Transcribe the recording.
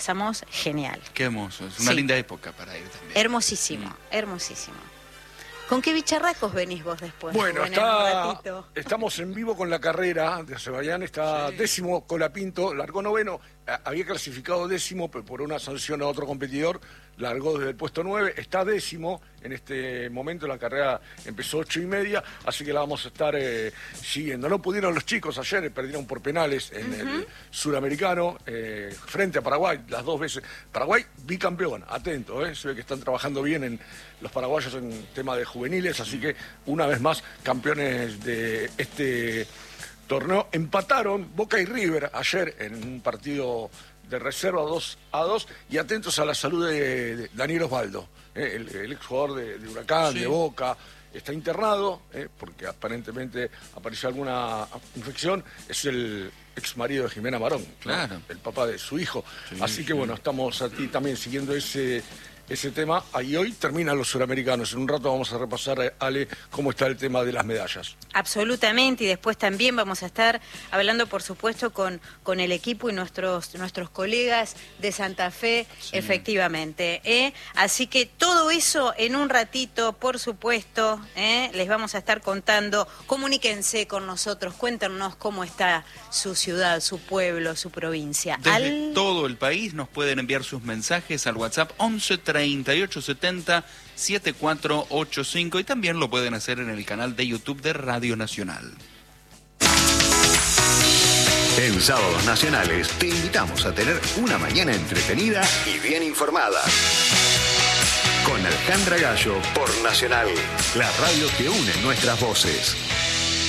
pasamos genial. Qué hermoso, es una linda época para ir también. Hermosísimo, hermosísimo. ¿Con qué bicharracos venís vos después? Bueno, estamos en vivo con la carrera de Azerbaiyán, está décimo Colapinto, largó noveno, había clasificado décimo, pero por una sanción a otro competidor, largó desde el puesto 9, está décimo, en este momento la carrera empezó 8:30, así que la vamos a estar siguiendo. No pudieron los chicos ayer, perdieron por penales en el suramericano, frente a Paraguay, las dos veces. Paraguay bicampeón, atento, se ve que están trabajando bien en los paraguayos en tema de juveniles, así que una vez más campeones de este torneo. Empataron Boca y River ayer en un partido de reserva 2-2, y atentos a la salud de Daniel Osvaldo, el exjugador de Huracán, de Boca. Está internado porque aparentemente apareció alguna infección. Es el ex marido de Jimena Marón, claro, ¿no? El papá de su hijo. Así que bueno, estamos aquí también siguiendo ese tema. Y hoy terminan los suramericanos. En un rato vamos a repasar, Ale, cómo está el tema de las medallas. Absolutamente, y después también vamos a estar hablando, por supuesto, con el equipo y nuestros colegas de Santa Fe, efectivamente. Así que todo eso en un ratito, por supuesto, les vamos a estar contando. Comuníquense con nosotros, cuéntenos cómo está su ciudad, su pueblo, su provincia. Desde todo el país nos pueden enviar sus mensajes al WhatsApp 11 38 70 7485, y también lo pueden hacer en el canal de YouTube de Radio Nacional. En Sábados Nacionales te invitamos a tener una mañana entretenida y bien informada. Con Alejandra Gallo por Nacional, la radio que une nuestras voces.